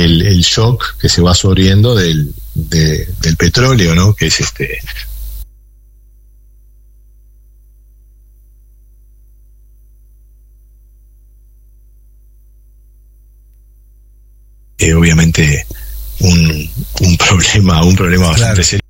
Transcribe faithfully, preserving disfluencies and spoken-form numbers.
el, el shock que se va subiendo del, de, del petróleo, ¿no? Que es este eh, obviamente un, un problema un problema bastante claro. serio